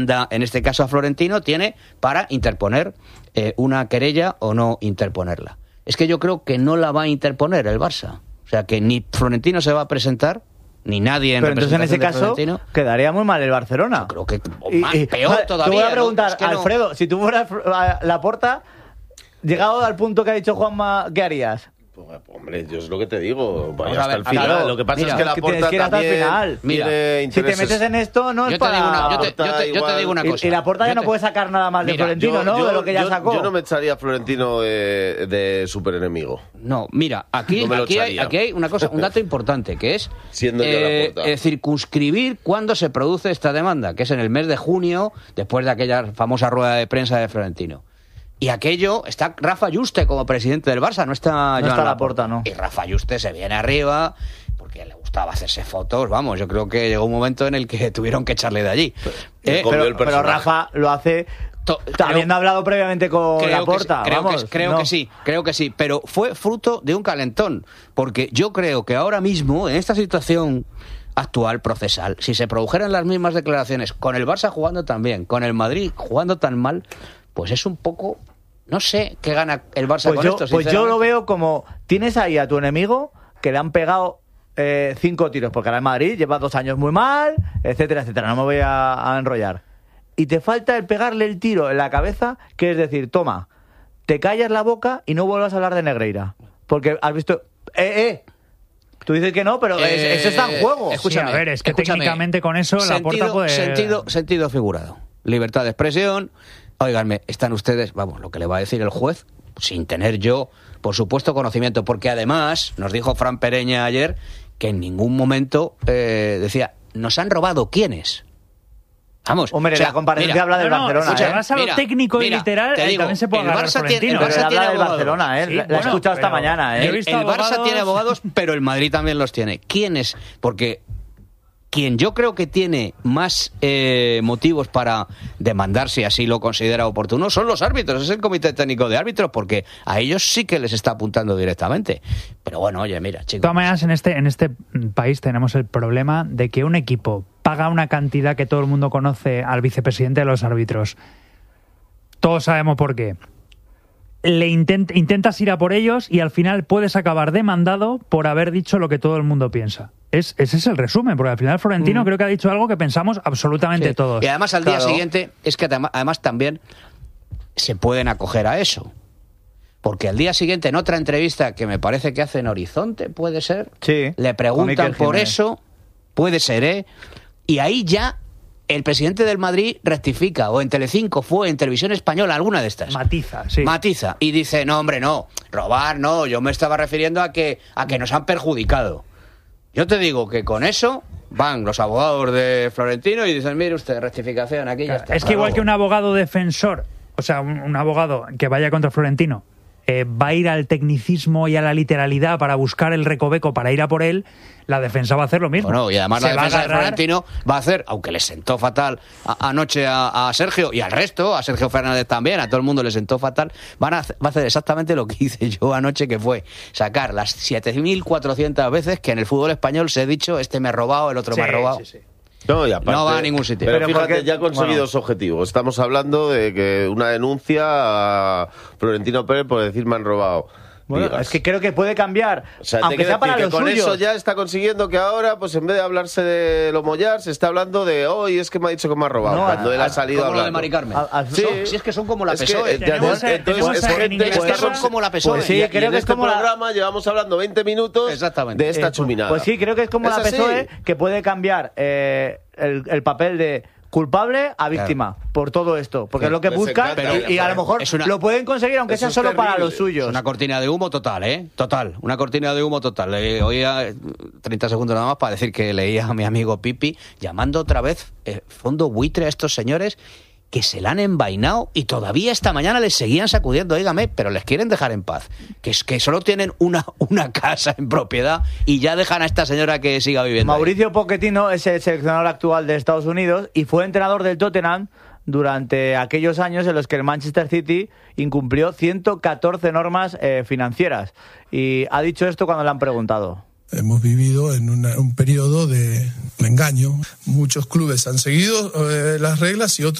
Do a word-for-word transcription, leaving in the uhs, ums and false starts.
en este caso a Florentino, tiene para interponer eh, una querella o no interponerla. Es que yo creo que no la va a interponer el Barça. O sea, que ni Florentino se va a presentar, ni nadie en Pero entonces en ese caso Florentino. Quedaría muy mal el Barcelona. Yo creo que o más, y, y, peor vale, todavía. Te voy a preguntar, ¿no? Es que Alfredo, no. si tú fueras Laporta, llegado al punto que ha dicho Juanma, ¿qué harías? Pues, hombre, yo es lo que te digo, vaya Vamos hasta ver, el final. claro, lo que pasa mira, es que la que Porta tienes que ir hasta el también final. Mira, tiene si te metes en esto, no es yo para... Te digo una, yo, te, yo, te, yo te digo una y, cosa. Y la Porta ya yo no te... puede sacar nada más de Mira, Florentino, yo, ¿no? yo, de lo que ya yo, sacó. Yo no me echaría a Florentino de, de superenemigo. No, mira, aquí, no aquí, hay, aquí hay una cosa, un dato importante, que es Siendo yo eh, Laporta. eh, circunscribir cuándo se produce esta demanda, que es en el mes de junio, después de aquella famosa rueda de prensa de Florentino. Y aquello, está Rafa Yuste como presidente del Barça, no está No está Laporta, ¿no? Y Rafa Yuste se viene arriba porque le gustaba hacerse fotos, vamos, yo creo que llegó un momento en el que tuvieron que echarle de allí. Eh, pero, pero Rafa lo hace to, creo, habiendo hablado previamente con Laporta. Creo, vamos, que, creo no. que sí, creo que sí, pero fue fruto de un calentón, porque yo creo que ahora mismo, en esta situación actual, procesal, si se produjeran las mismas declaraciones, con el Barça jugando tan bien, con el Madrid jugando tan mal, pues es un poco... No sé qué gana el Barça pues con yo, esto, Pues yo lo veo como, tienes ahí a tu enemigo que le han pegado eh, cinco tiros, porque ahora el Madrid lleva dos años muy mal, etcétera, etcétera, no me voy a, a enrollar. Y te falta el pegarle el tiro en la cabeza, que es decir, toma, te callas la boca y no vuelvas a hablar de Negreira. Porque has visto... ¡Eh, eh! Tú dices que no, pero eh, eso está en juego. Escúchame, sí, a ver, es que escúchame, técnicamente con eso sentido, Laporta puede... Sentido, sentido figurado. Libertad de expresión... Óiganme, están ustedes, vamos, lo que le va a decir el juez, sin tener yo, por supuesto, conocimiento, porque además nos dijo Fran Pereña ayer que en ningún momento eh, decía, ¿nos han robado quiénes? Vamos, hombre, o sea, la comparecencia mira, habla del no, no, Barcelona. Si ¿eh? vas a lo mira, técnico mira, y literal, te digo, también se puede el agarrar Barça tiene, el Pero Barça habla tiene del abogados. Barcelona, ¿eh? Sí, la, la bueno, he escuchado pero esta mañana, ¿eh? El, el Barça abogados... tiene abogados, pero el Madrid también los tiene. ¿Quiénes? Porque... Quien yo creo que tiene más eh, motivos para demandar, si así lo considera oportuno, son los árbitros, es el Comité Técnico de Árbitros, porque a ellos sí que les está apuntando directamente. Pero bueno, oye, mira, chicos. De todas maneras, en este, en este país tenemos el problema de que un equipo paga una cantidad que todo el mundo conoce al vicepresidente de los árbitros. Todos sabemos por qué. Le intent, intentas ir a por ellos y al final puedes acabar demandado por haber dicho lo que todo el mundo piensa. Es, ese es el resumen, porque al final Florentino mm. creo que ha dicho algo que pensamos absolutamente sí. todos. Y además al día claro. siguiente, es que además también se pueden acoger a eso. Porque al día siguiente, en otra entrevista que me parece que hace en Horizonte, puede ser, sí, le preguntan por eso, puede ser, ¿eh? Y ahí ya el presidente del Madrid rectifica, o en Telecinco fue, en Televisión Española, alguna de estas. Matiza, sí. Matiza, y dice, no, hombre, no, robar, no, yo me estaba refiriendo a que, a que nos han perjudicado. Yo te digo que con eso van los abogados de Florentino y dicen, mire usted, rectificación, aquí ya está. Es que igual que un abogado defensor, o sea, un, un abogado que vaya contra Florentino, eh, va a ir al tecnicismo y a la literalidad para buscar el recoveco para ir a por él, la defensa va a hacer lo mismo. Bueno, y además Se la defensa agarrar... de Florentino va a hacer, aunque le sentó fatal a, anoche a, a Sergio y al resto, a Sergio Fernández también, a todo el mundo le sentó fatal, van a, va a hacer exactamente lo que hice yo anoche, que fue sacar las siete mil cuatrocientas veces que en el fútbol español se ha dicho, este me ha robado, el otro sí, me ha robado. Sí, sí. No, y aparte, no va a ningún sitio. Pero, pero fíjate, porque, ya ha conseguido bueno. su objetivo. Estamos hablando de que una denuncia a Florentino Pérez por decir me han robado. Bueno, Digas. es que creo que puede cambiar, O sea, aunque sea para que los con suyos. eso ya está consiguiendo que ahora, pues en vez de hablarse de lo mollar, se está hablando de hoy oh, es que me ha dicho que me ha robado. No, cuando a, él ha salido como lo de hablando. Mari Carmen. A, a, Sí. Son, si es que son como la Es P S O E. que, Tenemos, entonces, tenemos es en gente inglés que es que está son como la P S O E. Pues sí, y, creo y en que es este como la- programa llevamos hablando veinte minutos Exactamente. de esta Eh, chuminada. Pues sí, creo que es como ¿Es la P S O E, así? que puede cambiar eh, el, el papel de culpable a víctima Claro. por todo esto, porque Sí, es lo que les buscan encanta, y, y a lo mejor es una- lo pueden conseguir aunque eso sea es solo para terrible. los suyos. Es una cortina de humo total, ¿eh? Total. Una cortina de humo total. Eh, oía treinta segundos nada más para decir que leía a mi amigo Pipi llamando otra vez eh, fondo buitre a estos señores que se la han envainado y todavía esta mañana les seguían sacudiendo, dígame, pero les quieren dejar en paz. Que es que solo tienen una, una casa en propiedad y ya dejan a esta señora que siga viviendo. Mauricio ahí. Pochettino es el seleccionador actual de Estados Unidos y fue entrenador del Tottenham durante aquellos años en los que el Manchester City incumplió ciento catorce normas eh, financieras. Y ha dicho esto cuando le han preguntado. hemos vivido en una, un periodo de engaño. Muchos clubes han seguido eh, las reglas y otros